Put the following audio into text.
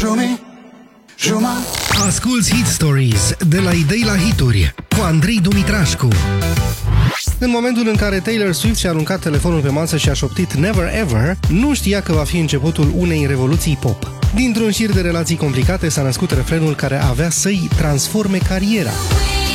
Asculți Hit Stories de la idei la hituri cu Andrei Dumitrașcu. În momentul în care Taylor Swift și-a aruncat telefonul pe masă și a șoptit Never Ever, nu știa că va fi începutul unei revoluții pop. Dintr-un șir de relații complicate s-a născut refrenul care avea să-i transforme cariera.